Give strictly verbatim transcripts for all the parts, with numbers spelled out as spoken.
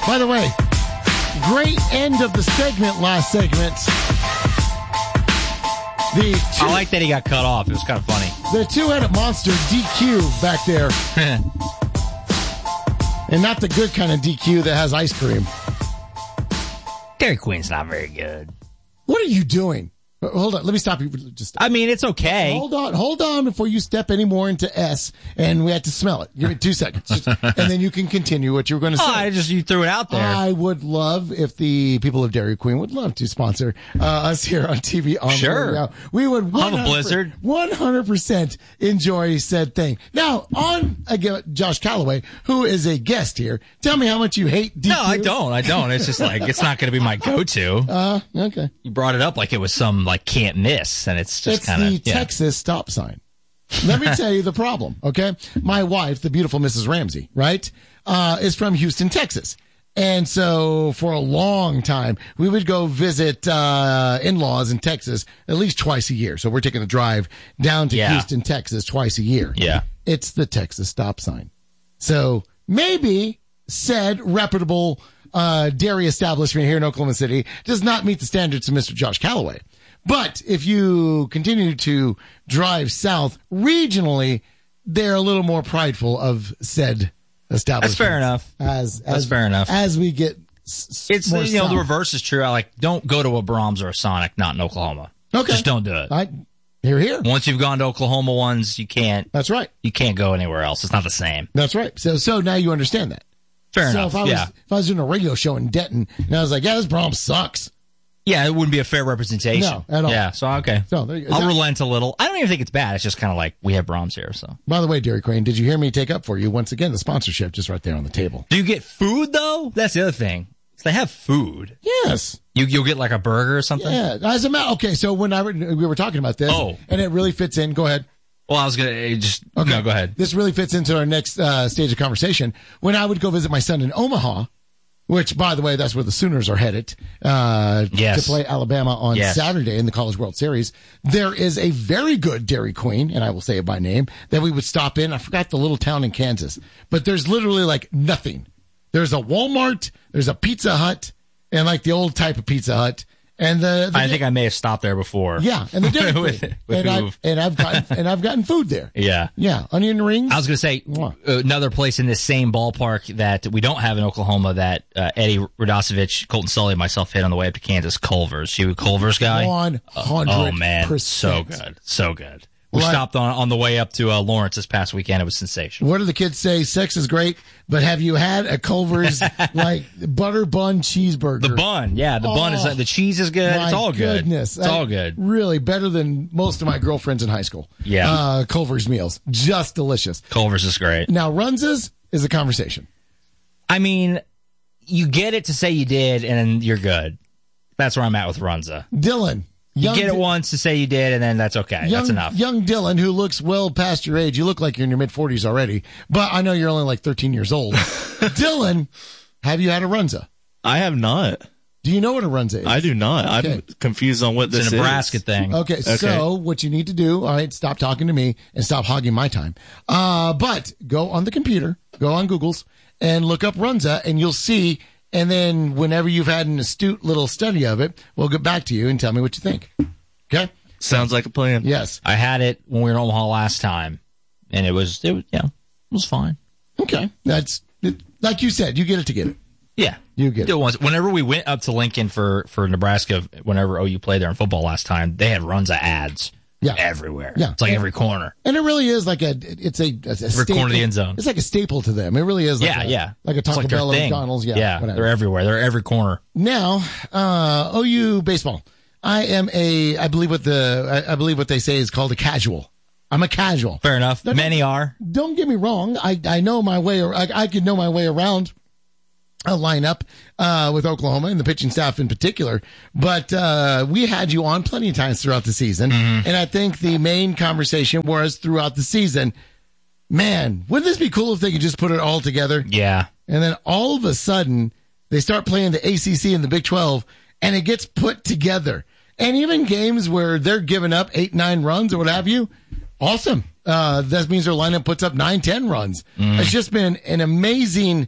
By the way, great end of the segment, last segment. The two, I like that he got cut off. It was kind of funny. The two-headed monster, D Q, back there. And not the good kind of D Q that has ice cream. Dairy Queen's not very good. What are you doing? Hold on. Let me stop you. Just I mean, it's okay. Hold on. Hold on before you step any more into S, and we have to smell it. Give me two seconds. Just, and then you can continue what you were going to say. Oh, I just, you threw it out there. I would love if the people of Dairy Queen would love to sponsor uh, us here on T V. On sure. Now. We would I'll have a blizzard. one hundred percent enjoy said thing. Now, on again, Josh Calloway, who is a guest here, tell me how much you hate D Q. No, I don't. I don't. It's just like, it's not going to be my go-to. Uh, okay. You brought it up like it was some, like, can't miss, and it's just kind of It's the yeah. Texas stop sign. Let me tell you the problem, okay? My wife, the beautiful Missus Ramsey, right, uh, is from Houston, Texas. And so for a long time, we would go visit uh, in-laws in Texas at least twice a year. So we're taking a drive down to Yeah. Houston, Texas twice a year. Yeah. It's the Texas stop sign. So maybe said reputable uh, dairy establishment here in Oklahoma City does not meet the standards of Mister Josh Calloway. But if you continue to drive south regionally, they're a little more prideful of said establishment. That's fair enough. As, as That's fair enough. As we get s- It's, more you know, south. the reverse is true. I like, don't go to a Brahms or a Sonic, not in Oklahoma. Okay. Just don't do it. I, here, here. Once you've gone to Oklahoma ones, you can't, That's right. you can't go anywhere else. It's not the same. That's right. So, so now you understand that. Fair so enough. if I was, yeah. if I was doing a radio show in Denton and I was like, yeah, this Brahms sucks. Yeah, it wouldn't be a fair representation. No, at all. Yeah, so okay. So there you go. I'll That- relent a little. I don't even think it's bad. It's just kind of like we have Brahms here, so. By the way, Dairy Queen, did you hear me take up for you once again the sponsorship just right there on the table? Do you get food though? That's the other thing. So they have food. Yes. You you'll get like a burger or something. Yeah. As a matter, okay. So when I re- we were talking about this, Oh. and it really fits in. Go ahead. Well, I was gonna eh, just Okay. no. Go ahead. This really fits into our next uh, stage of conversation. When I would go visit my son in Omaha, which, by the way, that's where the Sooners are headed uh, Yes. to play Alabama on Yes. Saturday in the College World Series. There is a very good Dairy Queen, and I will say it by name, that we would stop in. I forgot the little town in Kansas, but there's literally like nothing. There's a Walmart, there's a Pizza Hut, and like the old type of Pizza Hut. And the, the I think I may have stopped there before. yeah, and the Dairy Queen. With- with and, who? I've, and I've gotten and I've gotten food there. Yeah. Yeah, onion rings. I was going to say What? another place in this same ballpark that we don't have in Oklahoma that uh, Eddie Radosevich, Colton Sully, and myself hit on the way up to Kansas. Culver's. You a Culver's guy? One hundred. Oh man, so good, so good. We Well, I- stopped on on the way up to uh, Lawrence this past weekend. It was sensational. What do the kids say? Sex is great, but have you had a Culver's like butter bun cheeseburger? The bun, yeah, the bun is Oh, the cheese is good. My It's all good. goodness. It's I- all good. Really better than most of my girlfriends in high school. Yeah. Uh, Culver's meals. Just delicious. Culver's is great. Now, Runza's is a conversation. I mean, you get it to say you did, and you're good. That's where I'm at with Runza. Dylan. You young get it Di- once to say you did, and then that's okay. Young, that's enough. Young Dylan, who looks well past your age. You look like you're in your mid forties already, but I know you're only like thirteen years old. Dylan, have you had a Runza? I have not. Do you know what a Runza is? I do not. Okay. I'm confused on what this It's a Nebraska is. thing. Okay, so what you need to do, all right, stop talking to me and stop hogging my time. Uh, but go on the computer, go on Google's, and look up Runza, and you'll see. And then whenever you've had an astute little study of it, we'll get back to you and tell me what you think. Okay? Sounds like a plan. Yes. I had it when we were in Omaha last time, and it was, it was, yeah, it was fine. Okay. That's it, like you said. You get it to get it. Yeah, You get do it. it once. Whenever we went up to Lincoln for for Nebraska, whenever O U played there in football last time, they had Runza ads. Yeah. everywhere. Yeah. It's like every corner. And it really is like a. It's a. a, a Every corner of the end zone. It's like a staple to them. It really is. Like Yeah, a, yeah. Like a It's Taco like their Bell or thing. McDonald's. Yeah. yeah, whatever. they're everywhere. They're every corner. Now, uh, O U baseball. I am a. I believe what the. I, I believe what they say is called a casual. I'm a casual. Fair enough. No, no. Many are. Don't get me wrong. I I know my way. I I could know my way around a lineup uh, with Oklahoma and the pitching staff in particular. But uh, we had you on plenty of times throughout the season, Mm-hmm. and I think the main conversation was throughout the season. Man, wouldn't this be cool if they could just put it all together? Yeah. And then all of a sudden, they start playing the A C C and the Big twelve, and it gets put together. And even games where they're giving up eight, nine runs or what have you, awesome. Uh, that means their lineup puts up nine, ten runs. It's just been an amazing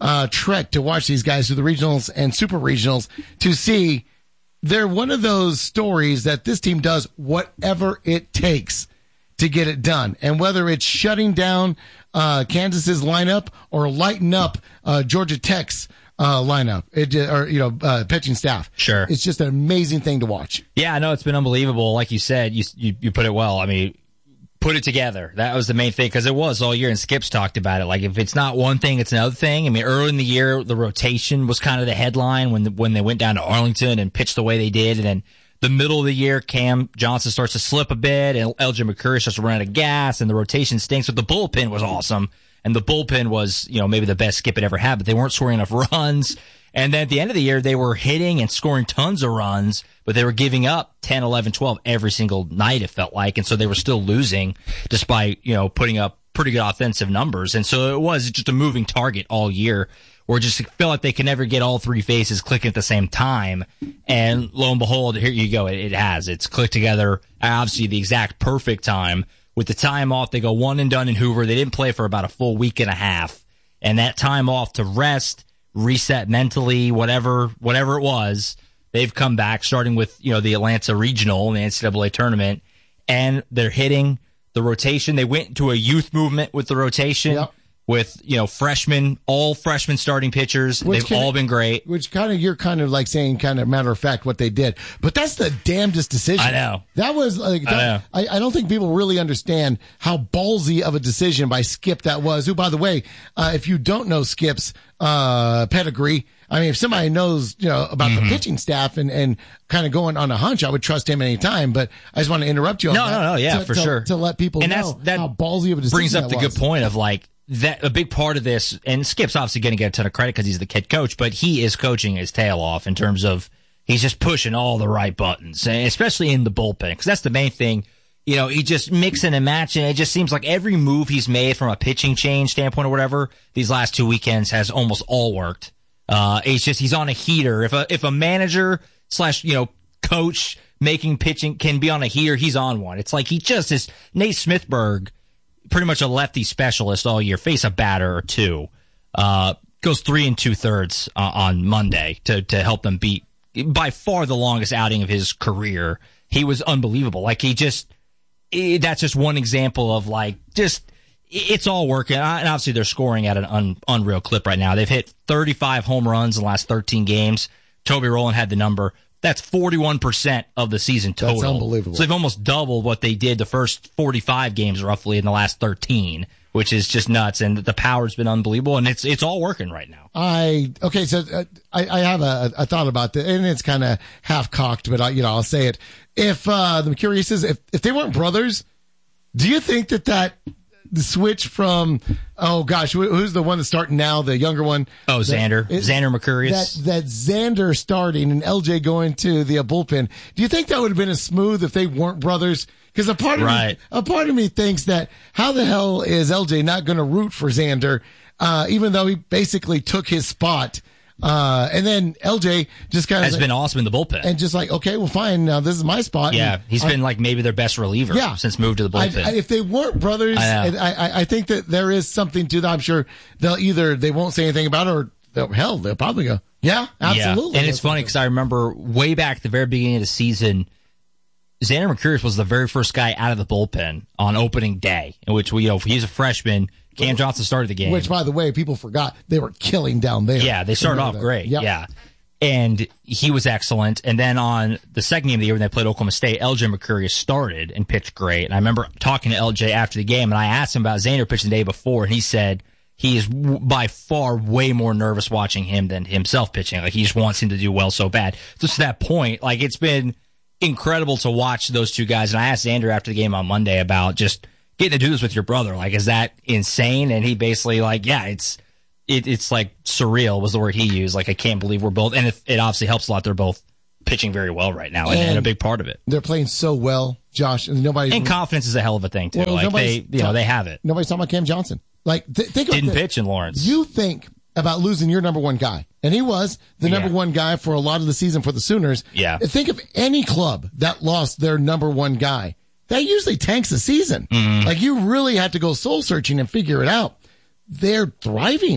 uh, trek to watch these guys through the regionals and super regionals to see they're one of those stories that this team does whatever it takes to get it done. And whether it's shutting down uh, Kansas's lineup or lighting up uh, Georgia Tech's uh, lineup, it, or, you know, uh, pitching staff. Sure. It's just an amazing thing to watch. Yeah, I know it's been unbelievable. Like you said, you, you, you put it well. I mean, put it together. That was the main thing, because it was all year, and Skips talked about it. Like, if it's not one thing, it's another thing. I mean, early in the year, the rotation was kind of the headline when the, when they went down to Arlington and pitched the way they did, and then the middle of the year, Cam Johnson starts to slip a bit, and L J McCurry starts to run out of gas, and the rotation stinks. But the bullpen was awesome, and the bullpen was, you know, maybe the best Skip had ever had, but they weren't scoring enough runs. And then at the end of the year, they were hitting and scoring tons of runs, but they were giving up ten, eleven, twelve every single night, it felt like. And so they were still losing despite, you know, putting up pretty good offensive numbers. And so it was just a moving target all year, where it just felt like they could never get all three phases clicking at the same time. And lo and behold, here you go. It, it has. It's clicked together, obviously the exact perfect time. With the time off, they go one and done in Hoover. They didn't play for about a full week and a half. And that time off to rest, reset mentally, whatever whatever it was, they've come back, starting with, you know, the Atlanta Regional in the N C double A tournament, and they're hitting the rotation. They went to a youth movement with the rotation. Yep. With, you know, freshmen, all freshmen starting pitchers. Which They've kinda, all been great. Which kind of, you're kind of like saying kind of matter of fact what they did. But that's the damnedest decision. I know. That was like, that, I, know. I, I don't think people really understand how ballsy of a decision by Skip that was. Who, by the way, uh, if you don't know Skip's uh, pedigree, I mean, if somebody knows, you know, about mm-hmm. the pitching staff and, and kind of going on a hunch, I would trust him anytime. But I just want to interrupt you on no, that. No, no, yeah, to, for to, sure. To let people and know that's, that how ballsy of a decision brings up that the was. good point of, like, that a big part of this, and Skip's obviously going to get a ton of credit because he's the head coach, but he is coaching his tail off in terms of he's just pushing all the right buttons, and especially in the bullpen, because that's the main thing. You know, he just mixing and matching. It just seems like every move he's made from a pitching change standpoint or whatever these last two weekends has almost all worked. Uh, it's just he's on a heater. If a if a manager slash you know coach making pitching can be on a heater, he's on one. It's like he just is Nate Smithberg. Pretty much a lefty specialist all year, face a batter or two, uh, goes three and two thirds uh, on Monday to, to help them beat by far the longest outing of his career. He was unbelievable. Like he just, it, that's just one example of like, just, it's all working. And obviously they're scoring at an un, unreal clip right now. They've hit thirty-five home runs in the last thirteen games. Toby Rowland had the number. That's forty-one percent of the season total. That's unbelievable. So they've almost doubled what they did the first forty-five games roughly in the last thirteen, which is just nuts. And the power's been unbelievable, and it's it's all working right now. I okay, so uh, I, I have a, a thought about that, and it's kind of half cocked, but I, you know I'll say it. If uh, I'm curious, is if if they weren't brothers, do you think that that the switch from oh gosh, who's the one that's starting now, the younger one? Oh, Xander, that, Xander Mercurius. That that Xander starting and L J going to the uh, bullpen. Do you think that would have been as smooth if they weren't brothers? Because a part of right. me, a part of me thinks that how the hell is L J not going to root for Xander, uh, even though he basically took his spot? Uh, and then L J just kind of has like, been awesome in the bullpen, and just like, okay, well, fine, now this is my spot. Yeah, and he's I, been like maybe their best reliever yeah, since moved to the bullpen. I, I, if they weren't brothers, I, I, I think that there is something to that. I'm sure they'll either they won't say anything about it, or they'll, hell, they'll probably go, yeah, absolutely. Yeah. And it's funny because I remember way back at the very beginning of the season, Xander Mercurius was the very first guy out of the bullpen on opening day, in which we, you know, he's a freshman. Cam Johnson started the game. Which, by the way, people forgot they were killing down there. Yeah, they started off that. great. Yep. Yeah. And he was excellent. And then on the second game of the year when they played Oklahoma State, L J Mercurius started and pitched great. And I remember talking to L J after the game, and I asked him about Xander pitching the day before, and he said he is w- by far way more nervous watching him than himself pitching. Like, he just wants him to do well so bad. Just to that point, like, it's been incredible to watch those two guys. And I asked Xander after the game on Monday about just getting to do this with your brother. Like, is that insane? And he basically like, yeah, it's, it, it's like surreal was the word he used. Like, I can't believe we're both, and it, it obviously helps a lot. They're both pitching very well right now, and, and a big part of it. They're playing so well, Josh, and nobody. And confidence is a hell of a thing too. Well, like they, you know, they have it. Nobody's talking about Cam Johnson. Like, th- think about didn't this. pitch in Lawrence. You think about losing your number one guy, and he was the number yeah. one guy for a lot of the season for the Sooners. Yeah. Think of any club that lost their number one guy. That usually tanks the season. Mm-hmm. Like, you really have to go soul searching and figure it out. They're thriving.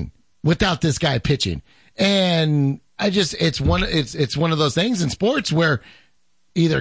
without this guy pitching. And I just, it's one, it's, it's one of those things in sports where either